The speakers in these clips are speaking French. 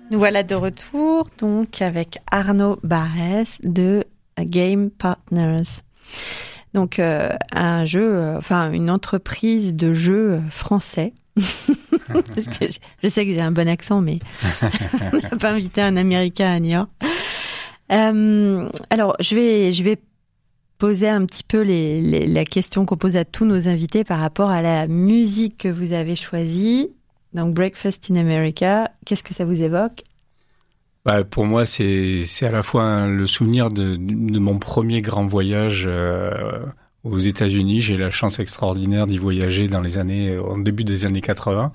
Nous voilà de retour donc avec Arnaud Barès de Game Partners. Donc un jeu, une entreprise de jeux français. Je sais que j'ai un bon accent, mais on n'a pas invité un Américain à New York. Alors je vais poser un petit peu la question qu'on pose à tous nos invités par rapport à la musique que vous avez choisie. Donc Breakfast in America, qu'est-ce que ça vous évoque ? Pour moi, c'est à la fois le souvenir de mon premier grand voyage aux États-Unis. J'ai eu la chance extraordinaire d'y voyager au début des années 80,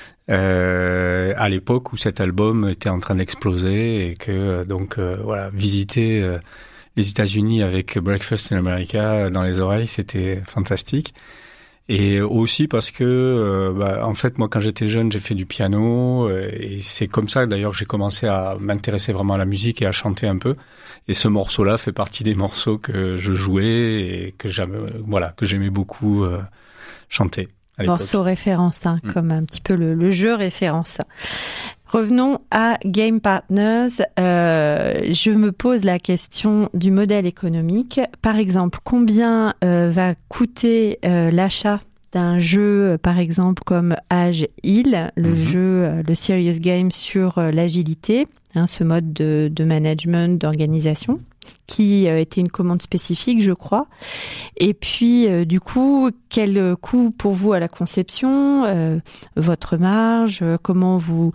à l'époque où cet album était en train d'exploser et que visiter les États-Unis avec Breakfast in America dans les oreilles, c'était fantastique. Et aussi parce que, en fait, moi, quand j'étais jeune, j'ai fait du piano, et c'est comme ça, d'ailleurs, que j'ai commencé à m'intéresser vraiment à la musique et à chanter un peu. Et ce morceau-là fait partie des morceaux que je jouais et que j'aimais beaucoup chanter à l'époque. Morceau référence, comme un petit peu le jeu référence. Revenons à Game Partners. Je me pose la question du modèle économique. Par exemple, combien va coûter l'achat d'un jeu, par exemple, comme Age Hill, le serious game sur l'agilité, ce mode de management, d'organisation, qui était une commande spécifique, je crois. Et puis, du coup, quel coût pour vous à la conception, votre marge, comment vous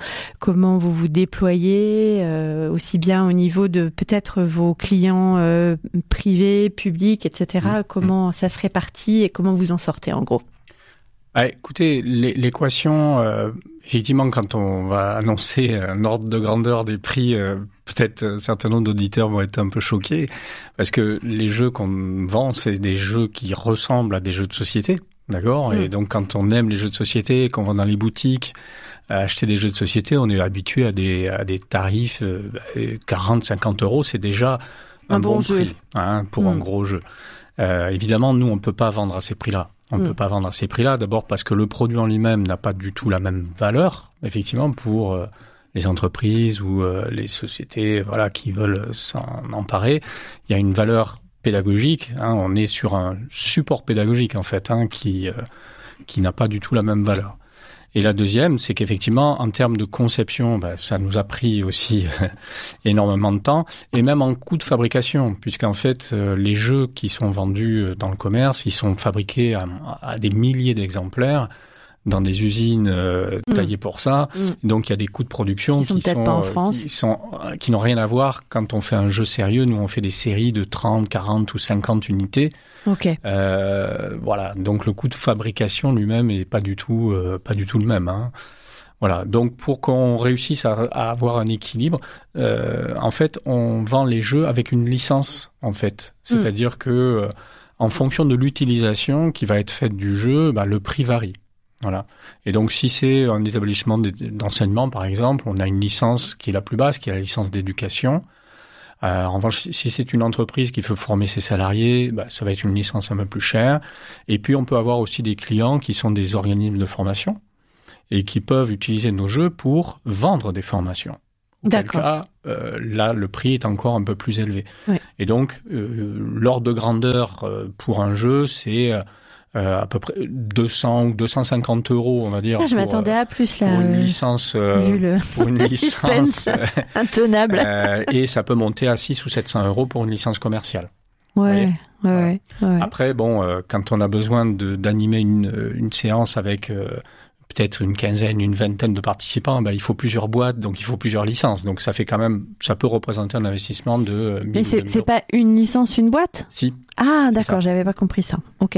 déployez, aussi bien au niveau de peut-être vos clients privés, publics, etc. Comment ça se répartit et comment vous en sortez en gros? Écoutez, l'équation, effectivement, quand on va annoncer un ordre de grandeur des prix, peut-être un certain nombre d'auditeurs vont être un peu choqués, parce que les jeux qu'on vend, c'est des jeux qui ressemblent à des jeux de société, d'accord ? Et donc, quand on aime les jeux de société, qu'on va dans les boutiques acheter des jeux de société, on est habitué à des tarifs 40-50 euros, c'est déjà un bon prix pour un gros jeu. Évidemment, nous, on peut pas vendre à ces prix-là. On ne peut pas vendre à ces prix-là, d'abord parce que le produit en lui-même n'a pas du tout la même valeur, effectivement, pour les entreprises ou les sociétés qui veulent s'en emparer. Il y a une valeur pédagogique, on est sur un support pédagogique, en fait, qui n'a pas du tout la même valeur. Et la deuxième, c'est qu'effectivement, en termes de conception, ça nous a pris aussi énormément de temps, et même en coût de fabrication, puisqu'en fait, les jeux qui sont vendus dans le commerce, ils sont fabriqués à des milliers d'exemplaires dans des usines taillées pour ça. Donc, il y a des coûts de production qui n'ont rien à voir quand on fait un jeu sérieux. Nous, on fait des séries de 30, 40 ou 50 unités. Okay. Donc le coût de fabrication lui-même est pas du tout le même. Voilà. Donc pour qu'on réussisse à avoir un équilibre, en fait, on vend les jeux avec une licence, en fait. C'est-à-dire que en fonction de l'utilisation qui va être faite du jeu, le prix varie. Voilà. Et donc, si c'est un établissement d'enseignement, par exemple, on a une licence qui est la plus basse, qui est la licence d'éducation. En revanche, si c'est une entreprise qui veut former ses salariés, ça va être une licence un peu plus chère. Et puis, on peut avoir aussi des clients qui sont des organismes de formation et qui peuvent utiliser nos jeux pour vendre des formations. D'accord. Auquel cas, là, le prix est encore un peu plus élevé. Oui. Et donc, l'ordre de grandeur pour un jeu, c'est à peu près 200 ou 250 euros, on va dire. Je m'attendais à plus là. Pour une licence, vu le suspense intenable. Et ça peut monter à 600 ou 700 euros pour une licence commerciale. Ouais. Après, quand on a besoin d'animer une séance avec peut-être une quinzaine, une vingtaine de participants, il faut plusieurs boîtes, donc il faut plusieurs licences. Donc ça peut représenter un investissement de 1000 Mais c'est pas une licence, une boîte ? Si. Ah, d'accord, j'avais pas compris ça. Ok.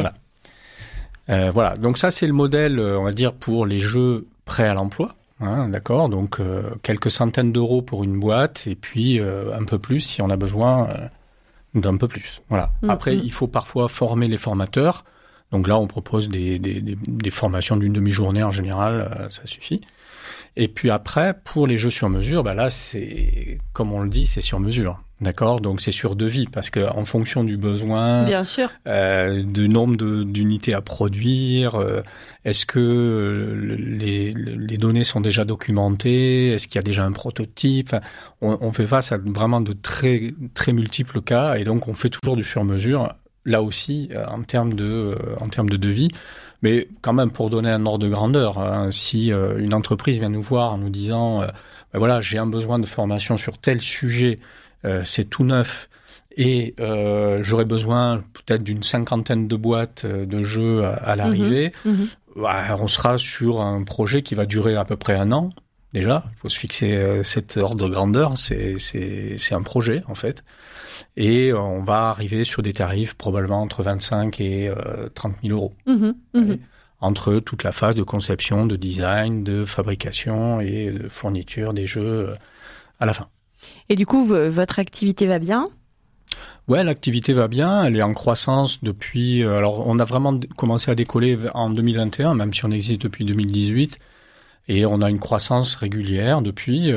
Voilà. Donc ça, c'est le modèle, on va dire, pour les jeux prêts à l'emploi. D'accord. Donc quelques centaines d'euros pour une boîte et puis un peu plus si on a besoin d'un peu plus. Voilà. Après, il faut parfois former les formateurs. Donc là, on propose des formations d'une demi-journée en général, ça suffit. Et puis après, pour les jeux sur mesure, là, c'est, comme on le dit, c'est sur mesure. D'accord? Donc, c'est sur devis, parce que en fonction du besoin, bien sûr, du nombre d'unités à produire, est-ce que les données sont déjà documentées? Est-ce qu'il y a déjà un prototype? Enfin, on fait face à vraiment de très, très multiples cas, et donc on fait toujours du sur mesure, là aussi, en termes de devis. Mais quand même, pour donner un ordre de grandeur, hein, si une entreprise vient nous voir en nous disant voilà, j'ai un besoin de formation sur tel sujet, c'est tout neuf, et j'aurais besoin peut-être d'une 50aine de boîtes de jeux à l'arrivée, on sera sur un projet qui va durer à peu près 1 an. Déjà, il faut se fixer cet ordre de grandeur, c'est un projet en fait. Et on va arriver sur des tarifs probablement entre 25 et 30 000 euros. Entre toute la phase de conception, de design, de fabrication et de fourniture des jeux à la fin. Et du coup, votre activité va bien ? Ouais, l'activité va bien, elle est en croissance depuis... alors, on a vraiment commencé à décoller en 2021, même si on existe depuis 2018. Et on a une croissance régulière depuis...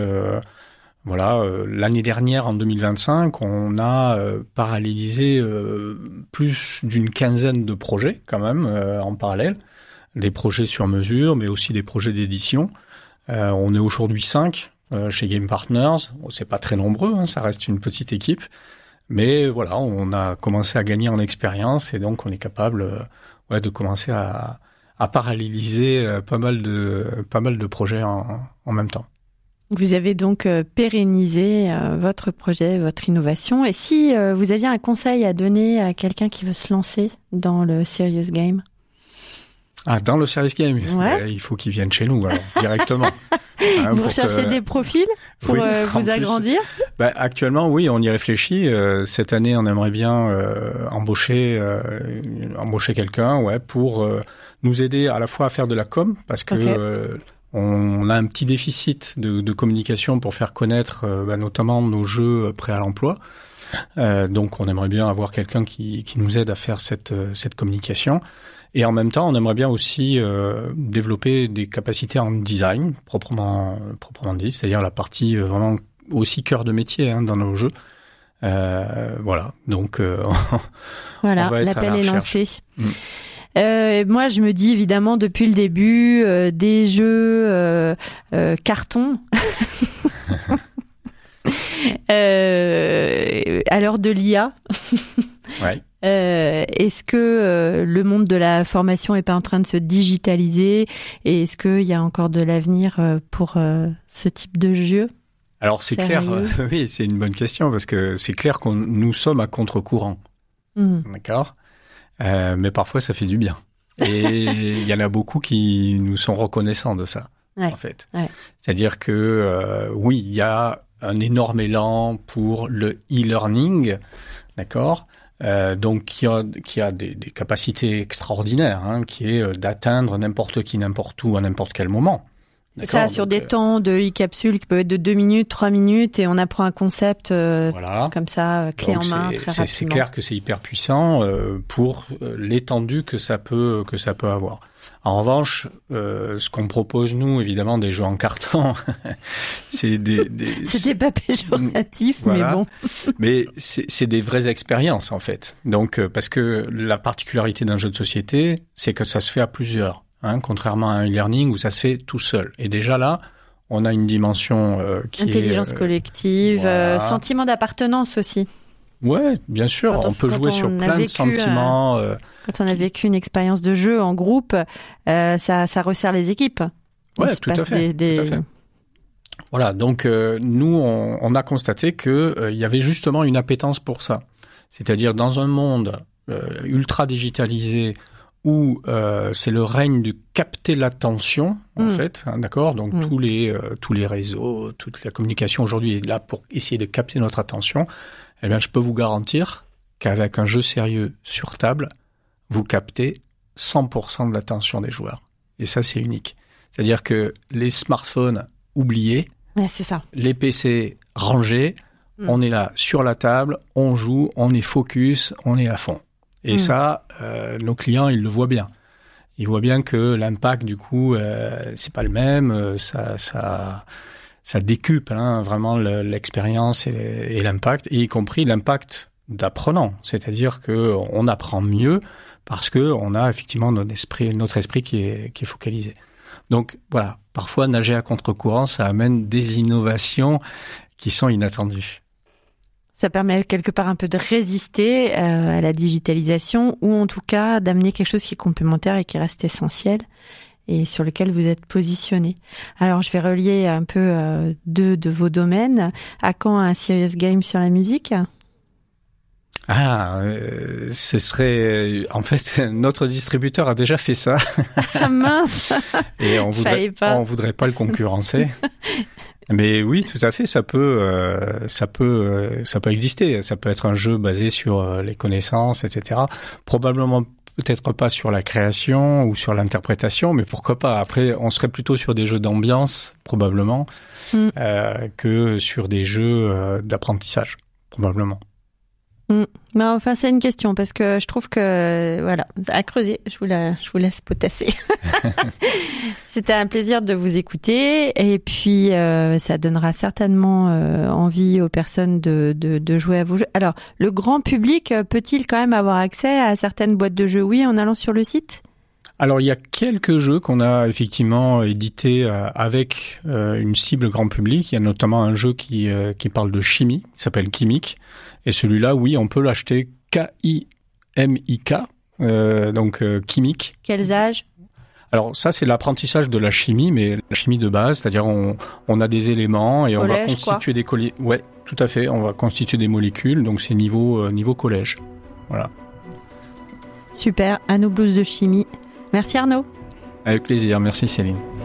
l'année dernière, en 2025, on a parallélisé plus d'une quinzaine de projets, quand même, en parallèle. Des projets sur mesure, mais aussi des projets d'édition. On est aujourd'hui 5 chez Game Partners. C'est pas très nombreux, hein, ça reste une petite équipe. Mais voilà, on a commencé à gagner en expérience et donc on est capable de commencer à paralléliser pas mal de projets en même temps. Vous avez donc pérennisé votre projet, votre innovation. Et si vous aviez un conseil à donner à quelqu'un qui veut se lancer dans le serious game ? Ah, dans le serious game, ouais. Il faut qu'ils viennent chez nous, alors, directement. Vous recherchez des profils pour vous agrandir ? Actuellement, oui, on y réfléchit. Cette année, on aimerait bien embaucher quelqu'un, pour nous aider à la fois à faire de la com, parce que on a un petit déficit de communication pour faire connaître notamment nos jeux prêts à l'emploi. Donc, on aimerait bien avoir quelqu'un qui nous aide à faire cette communication. Et en même temps, on aimerait bien aussi développer des capacités en design, proprement dit, c'est-à-dire la partie vraiment aussi cœur de métier dans nos jeux. Donc, voilà, l'appel est lancé. Moi, je me dis évidemment depuis le début des jeux carton. À l'heure de l'IA. Ouais. Est-ce que le monde de la formation est pas en train de se digitaliser et est-ce qu'il y a encore de l'avenir pour ce type de jeu ? Alors c'est clair, oui, c'est une bonne question parce que c'est clair que nous sommes à contre-courant, d'accord ? Mais parfois ça fait du bien. Et il y en a beaucoup qui nous sont reconnaissants de ça, en fait. Ouais. C'est-à-dire que oui, il y a un énorme élan pour le e-learning, d'accord ? Donc qui a des capacités extraordinaires, qui est d'atteindre n'importe qui, n'importe où, à n'importe quel moment. Ça, sur des temps de e-capsule qui peuvent être de 2 minutes, 3 minutes, et on apprend un concept comme ça, clé en main, très rapidement. C'est clair que c'est hyper puissant pour l'étendue que ça peut avoir. En revanche, ce qu'on propose nous, évidemment, des jeux en carton, c'est C'était pas péjoratif, mais bon. Mais c'est des vraies expériences en fait. Donc parce que la particularité d'un jeu de société, c'est que ça se fait à plusieurs, contrairement à un e-learning où ça se fait tout seul. Et déjà là, on a une dimension qui intelligence collective, sentiment d'appartenance aussi. Ouais, bien sûr, on peut jouer sur plein de sentiments. Quand on a vécu une expérience de jeu en groupe, ça resserre les équipes. Ouais, tout à fait. Tout à fait. Voilà, donc nous, on a constaté que il y avait justement une appétence pour ça. C'est-à-dire dans un monde ultra digitalisé où c'est le règne de capter l'attention, en fait, d'accord ? Donc tous les réseaux, toute la communication aujourd'hui est là pour essayer de capter notre attention. Eh bien, je peux vous garantir qu'avec un jeu sérieux sur table, vous captez 100% de l'attention des joueurs. Et ça, c'est unique. C'est-à-dire que les smartphones oubliés, c'est ça. Les PC rangés, on est là sur la table, on joue, on est focus, on est à fond. Et ça, nos clients, ils le voient bien. il voit bien que l'impact, du coup, c'est pas le même. Ça décuple vraiment l'expérience et l'impact, et y compris l'impact d'apprenant. C'est-à-dire que on apprend mieux parce que on a effectivement notre esprit qui est focalisé. Donc voilà, parfois nager à contre-courant, ça amène des innovations qui sont inattendues. Ça permet quelque part un peu de résister à la digitalisation, ou en tout cas d'amener quelque chose qui est complémentaire et qui reste essentiel et sur lequel vous êtes positionné. Alors je vais relier un peu deux de vos domaines. À quand un Serious Game sur la musique ? Ce serait... En fait, notre distributeur a déjà fait ça. Ah mince. Et on voudrait pas le concurrencer. Mais oui, tout à fait, ça peut exister. Ça peut être un jeu basé sur les connaissances, etc. Probablement peut-être pas sur la création ou sur l'interprétation, mais pourquoi pas. Après, on serait plutôt sur des jeux d'ambiance, probablement, que sur des jeux d'apprentissage, probablement. Mais enfin, c'est une question parce que je trouve que voilà, à creuser. Je vous laisse potasser. C'était un plaisir de vous écouter, et puis ça donnera certainement envie aux personnes de jouer à vos jeux. Alors, le grand public peut-il quand même avoir accès à certaines boîtes de jeux, oui, en allant sur le site ? Alors, il y a quelques jeux qu'on a effectivement édités avec une cible grand public. Il y a notamment un jeu qui parle de chimie, qui s'appelle Chimique. Et celui-là, oui, on peut l'acheter K-I-M-I-K, donc Chimique. Quels âges ? Alors ça, c'est l'apprentissage de la chimie, mais la chimie de base, c'est-à-dire on a des éléments et collège, on va constituer des ouais, tout à fait, on va constituer des molécules, donc c'est niveau collège. Voilà. Super, Arnaud Blouze de chimie. Merci Arnaud. Avec plaisir, merci Céline.